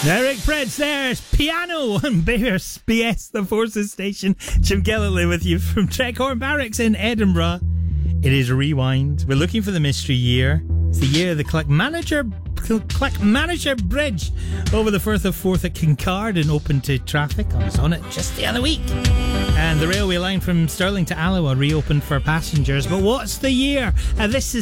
Eric Preds there's piano on BS the Forces Station. Jim Gillily with you from Treghorn Barracks in Edinburgh. It is Rewind. We're looking for the mystery year. It's the year of the Clackmanager Bridge over the Firth of Forth at Kincard and open to traffic. I was on it just the other week. And the railway line from Stirling to Alloa reopened for passengers. But what's the year? This is